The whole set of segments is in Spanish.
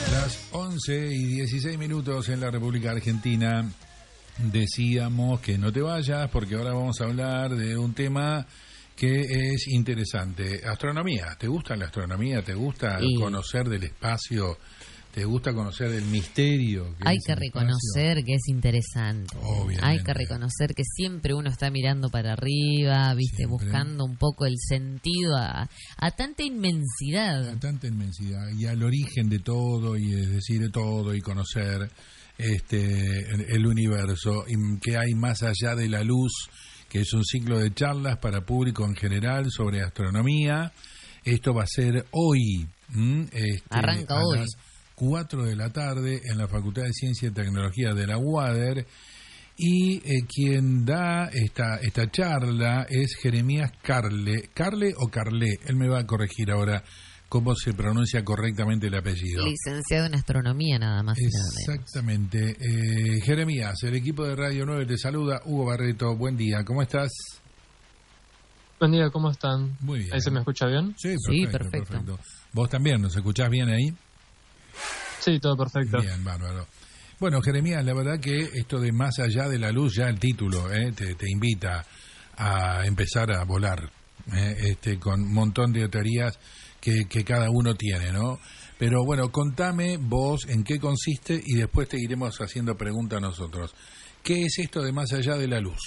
Las 11:16 en la República Argentina. Decíamos que no te vayas porque ahora vamos a hablar de un tema que es interesante. Astronomía. ¿Te gusta la astronomía? ¿Te gusta conocer del espacio? ¿Te gusta conocer el misterio? Hay que reconocer que es interesante. Obviamente. Hay que reconocer que siempre uno está mirando para arriba, ¿viste? Siempre. Buscando un poco el sentido a tanta inmensidad. A tanta inmensidad y al origen de todo, y es decir, de todo, y conocer el universo, que hay más allá de la luz, que es un ciclo de charlas para público en general sobre astronomía. Esto va a ser hoy. Arranca hoy. 4 de la tarde en la Facultad de Ciencia y Tecnología de la UADER, y quien da esta charla es Jeremías Carle. ¿Carle o Carle? Él me va a corregir ahora cómo se pronuncia correctamente el apellido. Licenciado en Astronomía, nada más. Exactamente. Jeremías, el equipo de Radio 9 te saluda. Hugo Barreto, buen día, ¿cómo estás? Buen día, ¿cómo están? Muy bien. ¿Ahí se me escucha bien? Sí, perfecto. ¿Vos también nos escuchás bien ahí? Sí, todo perfecto. Bien, bárbaro. Bueno, Jeremías, la verdad que esto de más allá de la luz, ya el título te invita a empezar a volar, con un montón de teorías que cada uno tiene, ¿no? Pero bueno, contame vos en qué consiste y después te iremos haciendo preguntas nosotros. ¿Qué es esto de más allá de la luz?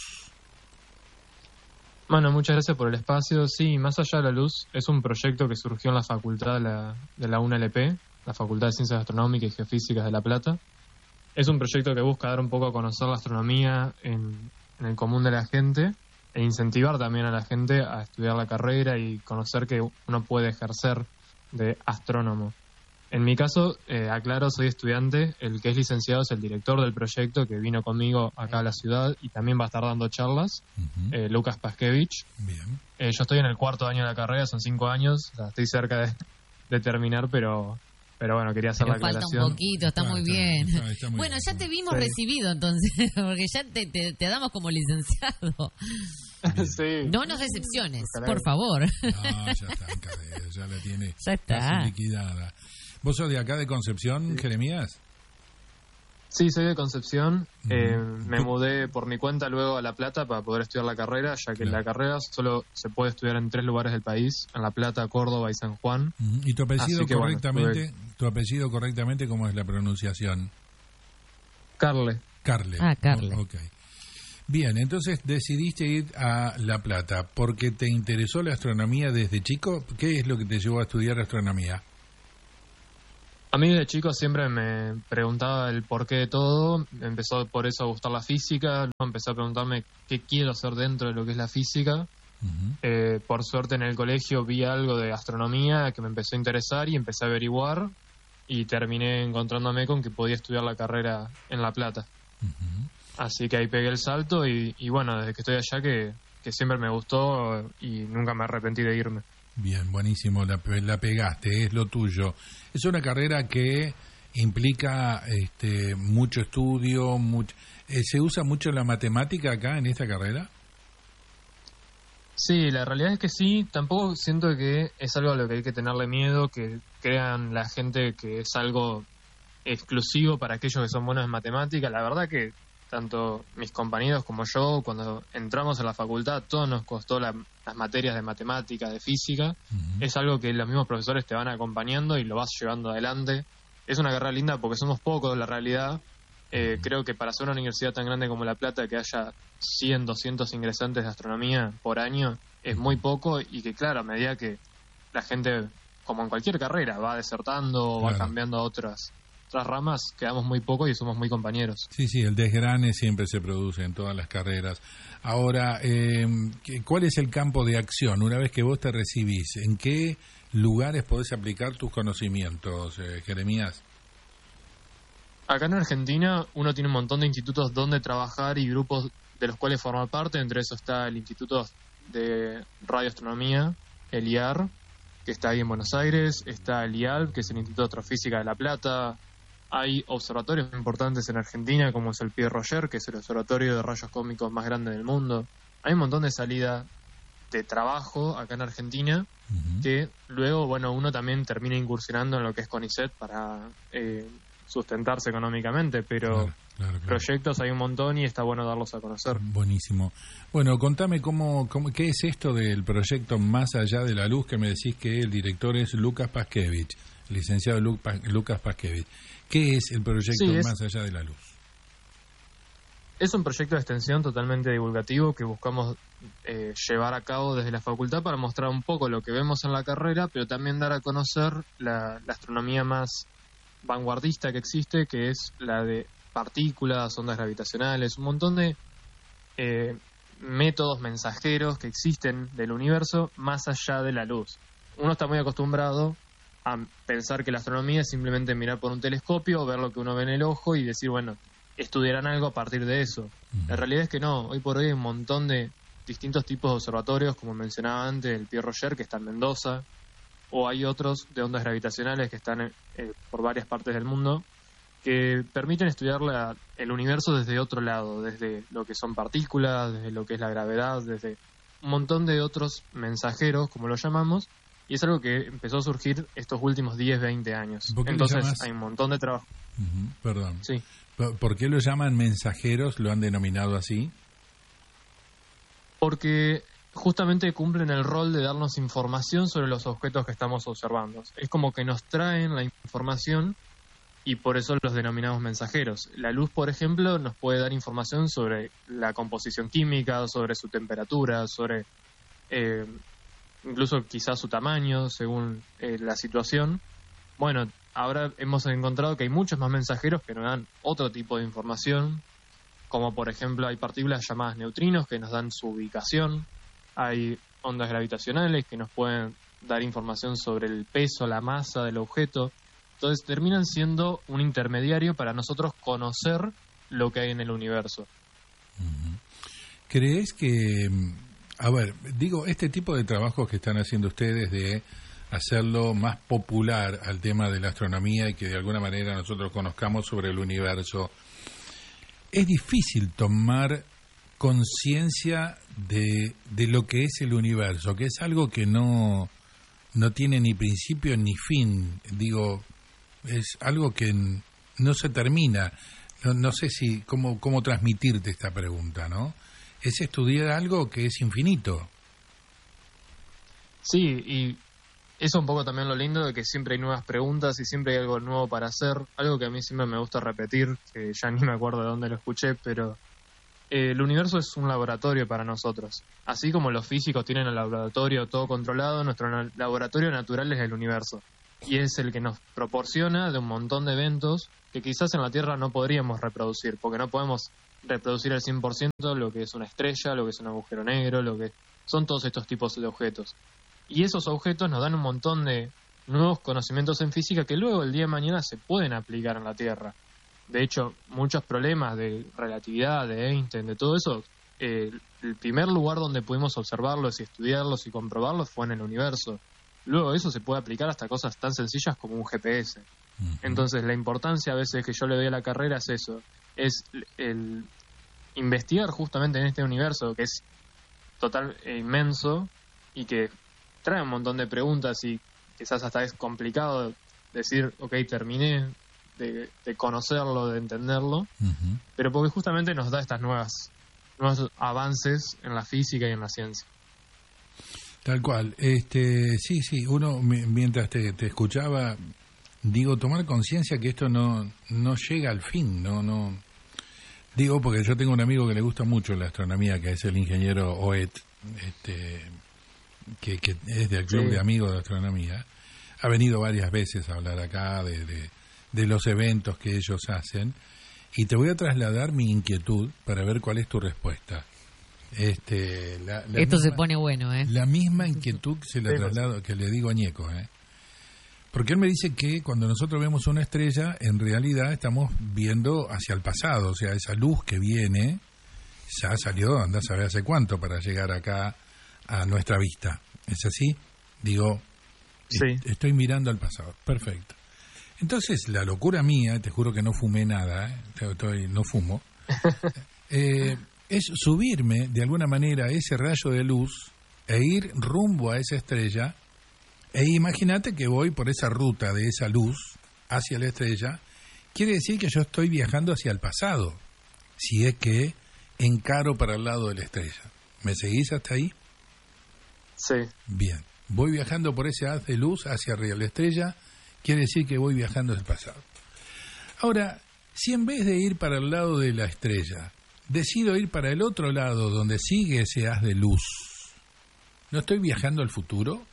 Bueno, muchas gracias por el espacio. Sí, Más allá de la luz es un proyecto que surgió en la facultad de la UNLP, la Facultad de Ciencias Astronómicas y Geofísicas de La Plata. Es un proyecto que busca dar un poco a conocer la astronomía en el común de la gente e incentivar también a la gente a estudiar la carrera y conocer que uno puede ejercer de astrónomo. En mi caso, aclaro, soy estudiante. El que es licenciado es el director del proyecto, que vino conmigo acá a la ciudad y también va a estar dando charlas, Lucas Paskevich. Bien. Yo estoy en el 4º año de la carrera, son 5 años, o sea, estoy cerca de terminar, pero bueno, quería hacer la aclaración. Falta un poquito, está muy bien. Está muy bueno, bien. Ya te vimos recibido entonces, porque ya te damos como licenciado. Sí. No nos decepciones, por favor. No, ya está, ya la tiene ya está. casi liquidada. ¿Vos sos de acá de Concepción, Jeremías? Sí, soy de Concepción. Me mudé por mi cuenta luego a La Plata para poder estudiar la carrera, ya que la carrera solo se puede estudiar en 3 lugares del país: en La Plata, Córdoba y San Juan. ¿Y tu apellido correctamente, cómo es la pronunciación? Carle. Carle. Carle. Ok. Bien, entonces decidiste ir a La Plata porque te interesó la astronomía desde chico. ¿Qué es lo que te llevó a estudiar astronomía? A mí de chico siempre me preguntaba el porqué de todo. Me empezó por eso a gustar la física. Luego empecé a preguntarme qué quiero hacer dentro de lo que es la física. Por suerte en el colegio vi algo de astronomía que me empezó a interesar y empecé a averiguar. Y terminé encontrándome con que podía estudiar la carrera en La Plata. Así que ahí pegué el salto y bueno, desde que estoy allá que siempre me gustó y nunca me arrepentí de irme. Bien, buenísimo, la pegaste, es lo tuyo. Es una carrera que implica mucho estudio, ¿se usa mucho la matemática acá en esta carrera? Sí, la realidad es que sí. Tampoco siento que es algo a lo que hay que tenerle miedo, que crean la gente que es algo exclusivo para aquellos que son buenos en matemática. La verdad que tanto mis compañeros como yo, cuando entramos a la facultad, todo nos costó las materias de matemática, de física. Es algo que los mismos profesores te van acompañando y lo vas llevando adelante. Es una carrera linda porque somos pocos, la realidad. Creo que para hacer una universidad tan grande como La Plata, que haya 100, 200 ingresantes de astronomía por año, es muy poco, y que claro, a medida que la gente, como en cualquier carrera, va desertando o va cambiando a otras ramas, quedamos muy poco y somos muy compañeros. Sí, el desgrane siempre se produce en todas las carreras. Ahora, ¿cuál es el campo de acción una vez que vos te recibís? ¿En qué lugares podés aplicar tus conocimientos, Jeremías? Acá en Argentina uno tiene un montón de institutos donde trabajar y grupos de los cuales formar parte. Entre esos está el Instituto de Radioastronomía, el IAR, que está ahí en Buenos Aires. Está el IALB, que es el Instituto de Astrofísica de La Plata. Hay observatorios importantes en Argentina, como es el Pierre Roger, que es el observatorio de rayos cósmicos más grande del mundo. Hay un montón de salida de trabajo acá en Argentina, que luego, bueno, uno también termina incursionando en lo que es CONICET para sustentarse económicamente, pero claro. Proyectos hay un montón y está bueno darlos a conocer. Buenísimo. Bueno, contame qué es esto del proyecto Más Allá de la Luz, que me decís que el director es Lucas Paskevich, licenciado Lucas Paskevich. ¿Qué es el proyecto Más Allá de la Luz? Es un proyecto de extensión totalmente divulgativo que buscamos llevar a cabo desde la facultad para mostrar un poco lo que vemos en la carrera, pero también dar a conocer la astronomía más vanguardista que existe, que es la de partículas, ondas gravitacionales, un montón de métodos mensajeros que existen del universo más allá de la luz. Uno está muy acostumbrado a pensar que la astronomía es simplemente mirar por un telescopio, ver lo que uno ve en el ojo y decir, bueno, estudiarán algo a partir de eso. La realidad es que no, hoy por hoy hay un montón de distintos tipos de observatorios, como mencionaba antes, el Pierre Roger, que está en Mendoza, o hay otros de ondas gravitacionales que están por varias partes del mundo, que permiten estudiar el universo desde otro lado, desde lo que son partículas, desde lo que es la gravedad, desde un montón de otros mensajeros, como lo llamamos, y es algo que empezó a surgir estos últimos 10, 20 años. Entonces hay un montón de trabajo. Perdón. Sí. ¿Por qué lo llaman mensajeros? ¿Lo han denominado así? Porque justamente cumplen el rol de darnos información sobre los objetos que estamos observando. Es como que nos traen la información y por eso los denominamos mensajeros. La luz, por ejemplo, nos puede dar información sobre la composición química, sobre su temperatura, sobre incluso quizás su tamaño, según la situación. Bueno, ahora hemos encontrado que hay muchos más mensajeros que nos dan otro tipo de información, como por ejemplo hay partículas llamadas neutrinos que nos dan su ubicación, hay ondas gravitacionales que nos pueden dar información sobre el peso, la masa del objeto. Entonces terminan siendo un intermediario para nosotros conocer lo que hay en el universo. ¿Crees que, a ver, digo, este tipo de trabajos que están haciendo ustedes de hacerlo más popular al tema de la astronomía y que de alguna manera nosotros conozcamos sobre el universo, es difícil tomar conciencia de lo que es el universo, que es algo que no tiene ni principio ni fin, digo, es algo que no se termina. No sé si cómo transmitirte esta pregunta, ¿no? Es estudiar algo que es infinito. Sí, y eso un poco también lo lindo de que siempre hay nuevas preguntas y siempre hay algo nuevo para hacer. Algo que a mí siempre me gusta repetir, que ya ni me acuerdo de dónde lo escuché, pero el universo es un laboratorio para nosotros. Así como los físicos tienen el laboratorio todo controlado, nuestro laboratorio natural es el universo. Y es el que nos proporciona de un montón de eventos que quizás en la Tierra no podríamos reproducir, porque no podemos reproducir al 100% lo que es una estrella, lo que es un agujero negro, lo que son todos estos tipos de objetos. Y esos objetos nos dan un montón de nuevos conocimientos en física que luego el día de mañana se pueden aplicar en la Tierra. De hecho, muchos problemas de relatividad, de Einstein, de todo eso, el primer lugar donde pudimos observarlos y estudiarlos y comprobarlos fue en el universo. Luego eso se puede aplicar hasta cosas tan sencillas como un GPS. Entonces la importancia a veces que yo le doy a la carrera es eso, es el investigar justamente en este universo que es total e inmenso y que trae un montón de preguntas y quizás hasta es complicado decir, ok, terminé de conocerlo, de entenderlo, pero porque justamente nos da estas nuevos avances en la física y en la ciencia. Tal cual. Sí, uno mientras te escuchaba, digo, tomar conciencia que esto no llega al fin, no. Digo, porque yo tengo un amigo que le gusta mucho la astronomía, que es el ingeniero Oet, que es del Club de Amigos de Astronomía. Ha venido varias veces a hablar acá de los eventos que ellos hacen, y te voy a trasladar mi inquietud para ver cuál es tu respuesta. Esto se pone bueno, ¿eh? La misma inquietud que se la traslado, que le digo a Ñeco, porque él me dice que cuando nosotros vemos una estrella, en realidad estamos viendo hacia el pasado, o sea, esa luz que viene ya salió, anda a saber hace cuánto para llegar acá a nuestra vista. ¿Es así? Digo, sí. Estoy mirando al pasado. Perfecto. Entonces, la locura mía, te juro que no fumé nada, no fumo, es subirme de alguna manera a ese rayo de luz e ir rumbo a esa estrella, e imagínate que voy por esa ruta de esa luz hacia la estrella, quiere decir que yo estoy viajando hacia el pasado, si es que encaro para el lado de la estrella. ¿Me seguís hasta ahí? Sí. Bien. Voy viajando por ese haz de luz hacia arriba de la estrella, quiere decir que voy viajando hacia el pasado. Ahora, si en vez de ir para el lado de la estrella, decido ir para el otro lado donde sigue ese haz de luz, ¿no estoy viajando al futuro?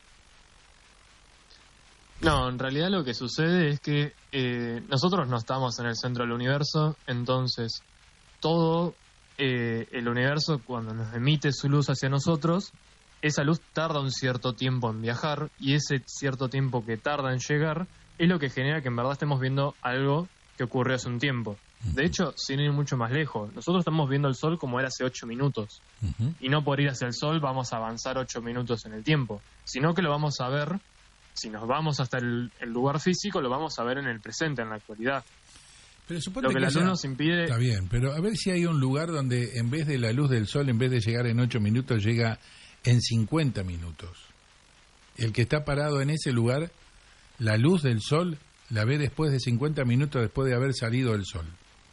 No, en realidad lo que sucede es que nosotros no estamos en el centro del universo, entonces todo el universo, cuando nos emite su luz hacia nosotros, esa luz tarda un cierto tiempo en viajar, y ese cierto tiempo que tarda en llegar es lo que genera que en verdad estemos viendo algo que ocurrió hace un tiempo. De hecho, sin ir mucho más lejos, nosotros estamos viendo el Sol como era hace 8 minutos. Y no por ir hacia el Sol vamos a avanzar 8 minutos en el tiempo, sino que lo vamos a ver, si nos vamos hasta el lugar físico, lo vamos a ver en el presente, en la actualidad. Pero lo que la luz nos impide... Está bien, pero a ver si hay un lugar donde en vez de la luz del Sol, en vez de llegar en 8 minutos, llega en 50 minutos. El que está parado en ese lugar, la luz del Sol la ve después de 50 minutos después de haber salido el Sol.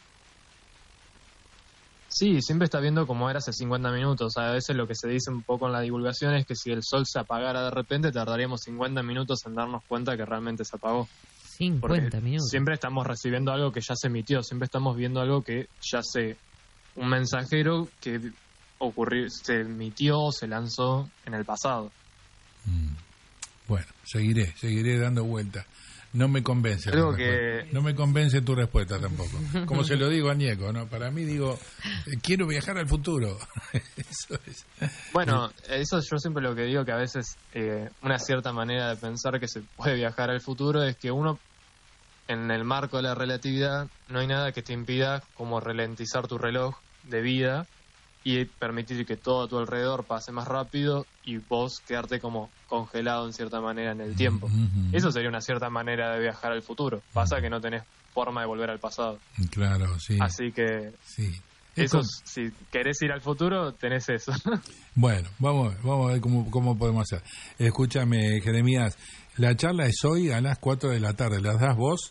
Sí, siempre está viendo como era hace 50 minutos. A veces lo que se dice un poco en la divulgación es que si el Sol se apagara de repente, tardaríamos 50 minutos en darnos cuenta que realmente se apagó. 50 minutos. Siempre estamos recibiendo algo que ya se emitió, siempre estamos viendo algo que ya un mensajero que ocurrió, se emitió, se lanzó en el pasado. Bueno, seguiré dando vueltas. No me convence. No me convence tu respuesta tampoco. Como se lo digo a Ñeco, ¿no? Para mí digo, quiero viajar al futuro. Eso es. Bueno, eso yo siempre lo que digo, que a veces una cierta manera de pensar que se puede viajar al futuro es que uno, en el marco de la relatividad, no hay nada que te impida como ralentizar tu reloj de vida y permitir que todo a tu alrededor pase más rápido y vos quedarte como congelado en cierta manera en el tiempo. Eso sería una cierta manera de viajar al futuro. Pasa que no tenés forma de volver al pasado. Claro, sí. Así que sí. Eso, si querés ir al futuro, tenés eso. Bueno, vamos a ver cómo podemos hacer. Escúchame, Jeremías, la charla es hoy a las 4 de la tarde. ¿La das vos?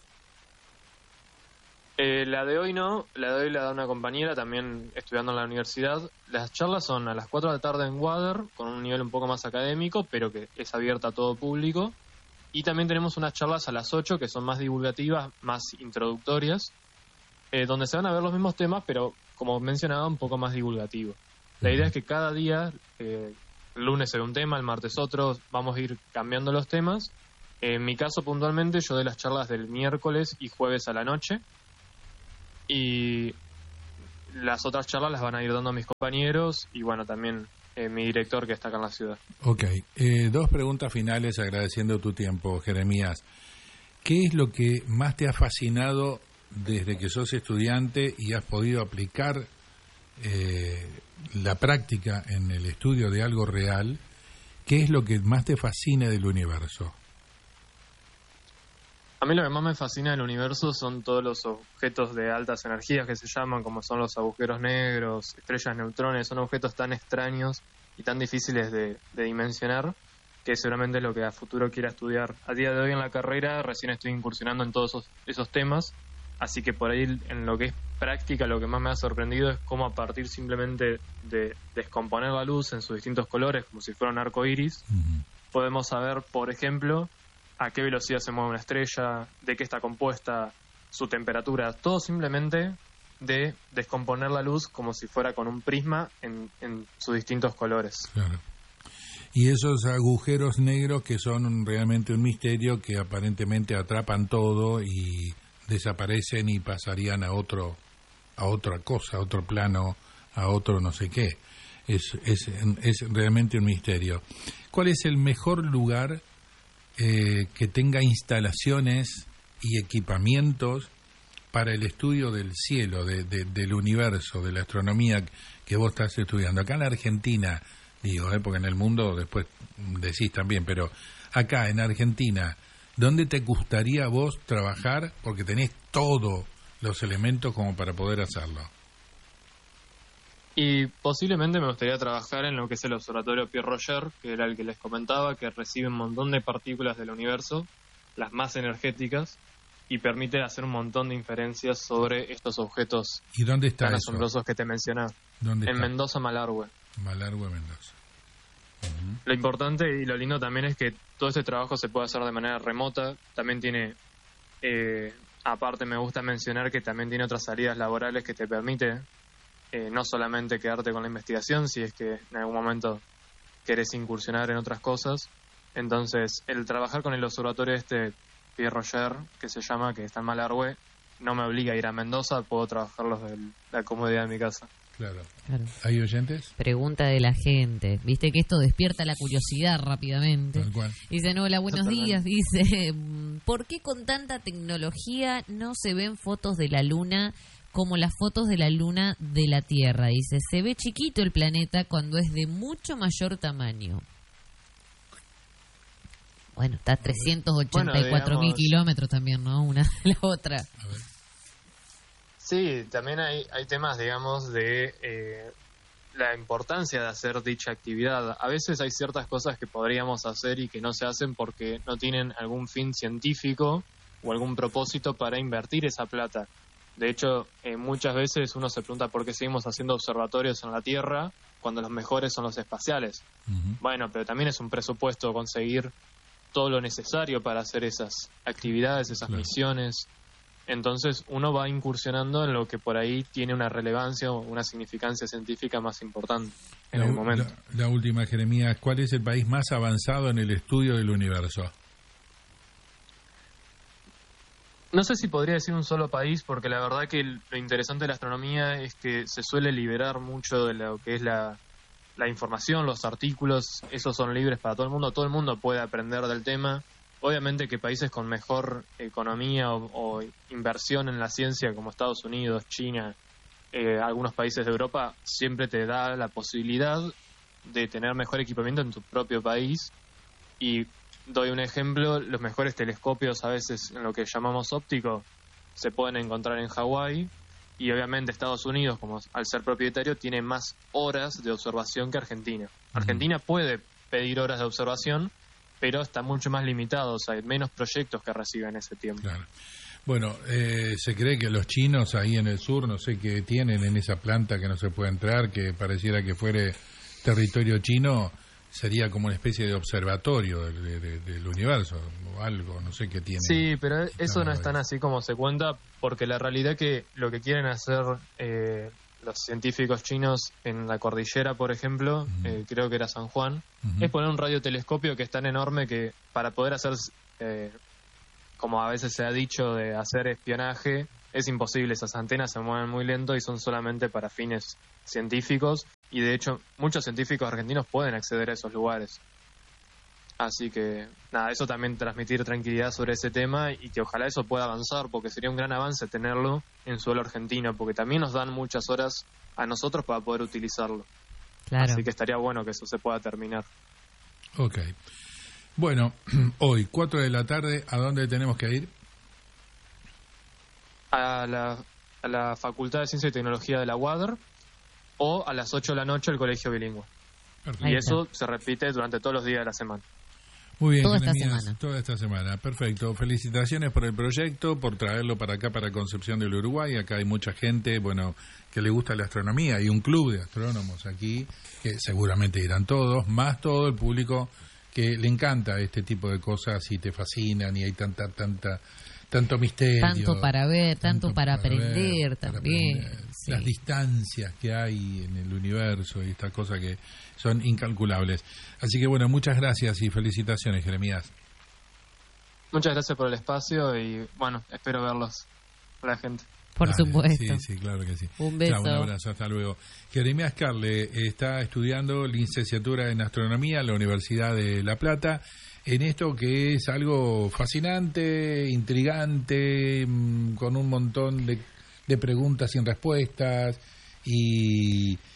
La de hoy no, la de hoy la da una compañera también estudiando en la universidad. Las charlas son a las 4 de la tarde en Water, con un nivel un poco más académico, pero que es abierta a todo público. Y también tenemos unas charlas a las 8 que son más divulgativas, más introductorias, donde se van a ver los mismos temas, pero como mencionaba, un poco más divulgativo. La idea es que cada día, el lunes hay un tema, el martes otro, vamos a ir cambiando los temas. En mi caso puntualmente yo doy las charlas del miércoles y jueves a la noche. Y las otras charlas las van a ir dando a mis compañeros y bueno, también mi director que está acá en la ciudad. Ok, 2 preguntas finales agradeciendo tu tiempo, Jeremías. ¿Qué es lo que más te ha fascinado desde que sos estudiante y has podido aplicar la práctica en el estudio de algo real? ¿Qué es lo que más te fascina del universo? A mí lo que más me fascina del universo son todos los objetos de altas energías que se llaman, como son los agujeros negros, estrellas neutrones. Son objetos tan extraños y tan difíciles de dimensionar que seguramente es lo que a futuro quiera estudiar. A día de hoy en la carrera recién estoy incursionando en todos esos temas, así que por ahí en lo que es práctica lo que más me ha sorprendido es cómo a partir simplemente de descomponer la luz en sus distintos colores, como si fuera un arco iris, podemos saber, por ejemplo, a qué velocidad se mueve una estrella, de qué está compuesta, su temperatura, todo simplemente de descomponer la luz como si fuera con un prisma en sus distintos colores. Claro. Y esos agujeros negros que son realmente un misterio, que aparentemente atrapan todo y desaparecen y pasarían a otra cosa, a otro plano, a otro no sé qué. Es realmente un misterio. ¿Cuál es el mejor lugar que tenga instalaciones y equipamientos para el estudio del cielo, del universo, de la astronomía que vos estás estudiando? Acá en la Argentina, digo, porque en el mundo después decís también, pero acá en Argentina, ¿dónde te gustaría vos trabajar? Porque tenés todos los elementos como para poder hacerlo. Y posiblemente me gustaría trabajar en lo que es el observatorio Pierre Roger, que era el que les comentaba, que recibe un montón de partículas del universo, las más energéticas, y permite hacer un montón de inferencias sobre estos objetos ¿Y dónde está tan eso? asombrosos que te mencionaba. ¿Dónde En está? Mendoza, Malargüe. Malargüe, Mendoza. Lo importante y lo lindo también es que todo este trabajo se puede hacer de manera remota. También tiene, aparte me gusta mencionar que también tiene otras salidas laborales que te permite no solamente quedarte con la investigación, si es que en algún momento querés incursionar en otras cosas. Entonces, el trabajar con el observatorio Pierre Roger, que se llama, que está en Malargüe, no me obliga a ir a Mendoza, puedo trabajarlos de la comodidad de mi casa. Claro. Claro. ¿Hay oyentes? Pregunta de la gente. Viste que esto despierta la curiosidad rápidamente. Tal cual. Dicen, hola, buenos Totalmente. días. Dice, ¿por qué con tanta tecnología no se ven fotos de la Luna como las fotos de la Luna de la Tierra? Dice, se ve chiquito el planeta cuando es de mucho mayor tamaño. Bueno, está a 384.000 digamos, kilómetros también, ¿no? Una de la otra. A ver. Sí, también hay temas, digamos, de la importancia de hacer dicha actividad. A veces hay ciertas cosas que podríamos hacer y que no se hacen porque no tienen algún fin científico o algún propósito para invertir esa plata. De hecho, muchas veces uno se pregunta por qué seguimos haciendo observatorios en la Tierra cuando los mejores son los espaciales. Ujú. Bueno, pero también es un presupuesto conseguir todo lo necesario para hacer esas actividades, esas Claro. misiones. Entonces uno va incursionando en lo que por ahí tiene una relevancia o una significancia científica más importante en el momento. La última, Jeremías, ¿cuál es el país más avanzado en el estudio del universo? No sé si podría decir un solo país, porque la verdad que lo interesante de la astronomía es que se suele liberar mucho de lo que es la información, los artículos, esos son libres para todo el mundo puede aprender del tema. Obviamente que países con mejor economía o inversión en la ciencia, como Estados Unidos, China, algunos países de Europa, siempre te da la posibilidad de tener mejor equipamiento en tu propio país. Y doy un ejemplo, los mejores telescopios a veces en lo que llamamos óptico se pueden encontrar en Hawái, y obviamente Estados Unidos, como al ser propietario, tiene más horas de observación que Argentina. Argentina puede pedir horas de observación, pero está mucho más limitado, o sea, hay menos proyectos que reciben ese tiempo. Claro. Bueno, se cree que los chinos ahí en el sur, no sé qué tienen en esa planta que no se puede entrar, que pareciera que fuere territorio chino, sería como una especie de observatorio del universo o algo, no sé qué tiene. Sí, pero eso no es Claro, tan así como se cuenta, porque la realidad que lo que quieren hacer los científicos chinos en la cordillera, por ejemplo, creo que era San Juan, es poner un radiotelescopio que es tan enorme que para poder hacer, como a veces se ha dicho, de hacer espionaje, es imposible. Esas antenas se mueven muy lento y son solamente para fines científicos, y de hecho muchos científicos argentinos pueden acceder a esos lugares. Así que, nada, eso también transmitir tranquilidad sobre ese tema y que ojalá eso pueda avanzar, porque sería un gran avance tenerlo en suelo argentino, porque también nos dan muchas horas a nosotros para poder utilizarlo. Claro. Así que estaría bueno que eso se pueda terminar. Ok. Bueno, hoy, 4 de la tarde, ¿a dónde tenemos que ir? A la Facultad de Ciencia y Tecnología de la UADR o a las 8 de la noche al Colegio Bilingüe. Perfecto. Ahí Y está. eso se repite durante todos los días de la semana. Muy bien, Toda esta Jeremías, semana. toda esta semana. Perfecto. Felicitaciones por el proyecto, por traerlo para acá, para Concepción del Uruguay. Acá hay mucha gente, bueno, que le gusta la astronomía. Hay un club de astrónomos aquí, que seguramente irán todos, más todo el público que le encanta este tipo de cosas y te fascinan y hay tanto misterio. Tanto para ver, tanto para aprender ver, para también. aprender. Sí. Las distancias que hay en el universo y estas cosas que son incalculables. Así que bueno, muchas gracias y felicitaciones, Jeremías. Muchas gracias por el espacio y bueno, espero verlos a la gente. Por Dale, supuesto. Sí, claro que sí. Un beso. Chao, un abrazo, hasta luego. Jeremías Carle está estudiando licenciatura en astronomía en la Universidad de La Plata, en esto que es algo fascinante, intrigante, con un montón de preguntas sin respuestas y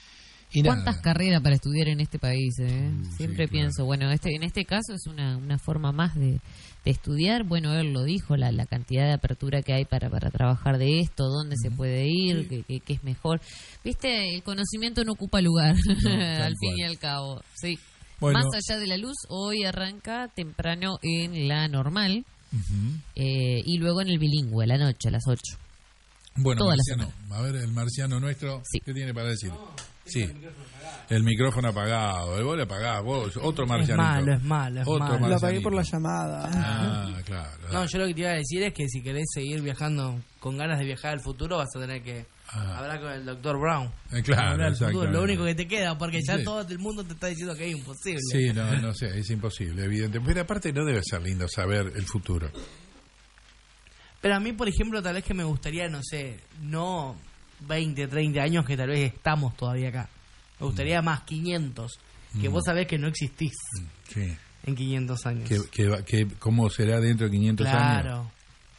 Y ¿Cuántas nada. carreras para estudiar en este país? Siempre sí, pienso, bueno, en este caso es una forma más de estudiar. Bueno, él lo dijo, la cantidad de apertura que hay para trabajar de esto, dónde se puede ir, qué es mejor. Viste, el conocimiento no ocupa lugar, al fin y al cabo. Sí. Bueno. Más allá de la luz, hoy arranca temprano en la normal y luego en el bilingüe, a la noche, a las 8. Bueno, Toda la Marciano, a ver, el marciano nuestro, Sí. ¿qué tiene para decir? Sí, el micrófono apagado, vos le apagás, vos, otro marcianito. Es malo. Otro Lo Lo marcianito. apagué por la llamada. Ah, claro. No, yo lo que te iba a decir es que si querés seguir viajando con ganas de viajar al futuro, vas a tener que hablar con el Dr. Brown. Claro, Hablar del futuro, exactamente. lo único que te queda, porque ya Sí. todo el mundo te está diciendo que es imposible. Sí, no sé, es imposible, evidente. Pero aparte no debe ser lindo saber el futuro. Pero a mí, por ejemplo, tal vez que me gustaría, no sé, no 20, 30 años, que tal vez estamos todavía acá. Me gustaría más 500, que vos sabés que no existís Sí. en 500 años. ¿Cómo será dentro de 500 años? Claro.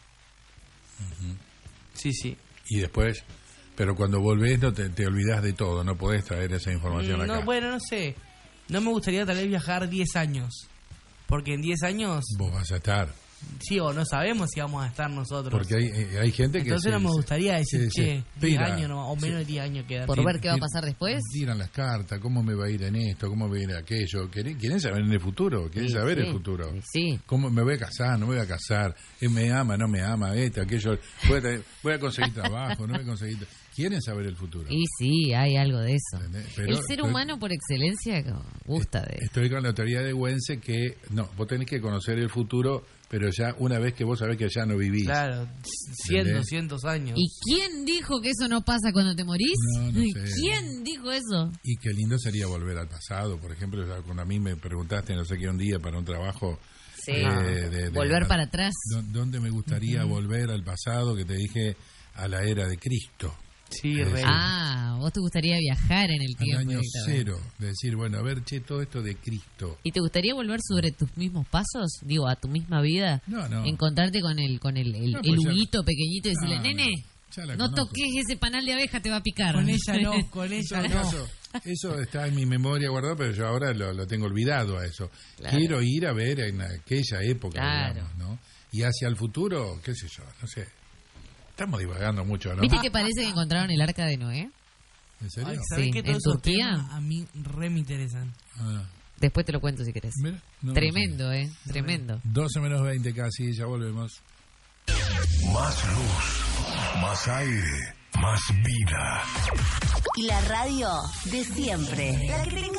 Sí, sí. Y después, pero cuando volvés no te olvidás de todo, no podés traer esa información acá. No, bueno, no sé. No me gustaría tal vez viajar 10 años. Porque en 10 años, Vos vas a estar. sí o no sabemos si vamos a estar nosotros. Porque hay gente que... Entonces no me gustaría decir, se che, 10 espera. años no, o menos de 10 años quedan. Por ver qué va a pasar después. Tiran las cartas, cómo me va a ir en esto, cómo me va a ir en aquello. ¿Quieren saber en el futuro? ¿Quieren Sí, saber sí. el futuro? Sí. ¿Cómo me voy a casar? ¿No me voy a casar? ¿Me ama? ¿No me ama? Esto, aquello. ¿Voy a conseguir trabajo? ¿No voy a conseguir? ¿Quieren saber el futuro? Y sí, hay algo de eso. ¿Entendés? Pero- el ser humano por excelencia gusta de... Estoy con la teoría de Wense que, no, vos tenés que conocer el futuro, pero ya una vez que vos sabés que ya no vivís. Claro, 100, ¿Entendés? 200 años. ¿Y quién dijo que eso no pasa cuando te morís? No sé. ¿Quién dijo eso? Y qué lindo sería volver al pasado. Por ejemplo, ya cuando a mí me preguntaste, no sé qué, un día para un trabajo... Sí. Volver para atrás. ¿Dónde me gustaría volver al pasado? Que te dije, a la era de Cristo. Sí, Es re. decir, Ah, vos te gustaría viajar en el al tiempo. año directamente. cero. De decir, bueno, a ver, che, todo esto de Cristo. ¿Y te gustaría volver sobre tus mismos pasos? Digo, a tu misma vida. No. Encontrarte con el No, pues huguito pequeñito y decirle, No, nene, ya la no conozco. toques ese panal de abeja, te va a picar. Con ella no, con En ella todo no. caso, eso está en mi memoria guardado, pero yo ahora lo tengo olvidado a eso. Claro. Quiero ir a ver en aquella época, Claro. digamos, ¿no? Y hacia el futuro, qué sé yo, no sé. Estamos divagando mucho, ¿no? ¿Viste que parece que encontraron el arca de Noé? ¿En serio? Ay, ¿sabés Sí, que en todos esos Turquía. temas a mí re me interesan? Ah, Después te lo cuento si querés. mira, no, Tremendo, no Tremendo. sé. 12 menos 20 casi, ya volvemos. Más luz, más aire, más vida. Y la radio de siempre. La que te